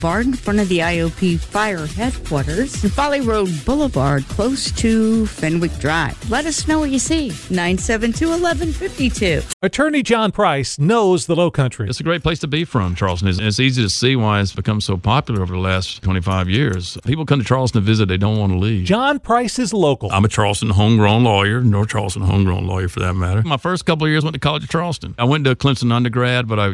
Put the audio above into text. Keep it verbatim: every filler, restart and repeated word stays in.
Boulevard in front of the I O P Fire Headquarters, and Folly Road Boulevard close to Fenwick Drive. Let us know what you see. nine seven two, one one five two. Attorney John Price knows the Lowcountry. It's a great place to be from, Charleston. It's, it's easy to see why it's become so popular over the last twenty-five years. People come to Charleston to visit. They don't want to leave. John Price is local. I'm a Charleston homegrown lawyer, North Charleston homegrown lawyer for that matter. My first couple of years went to College of Charleston. I went to Clemson undergrad, but I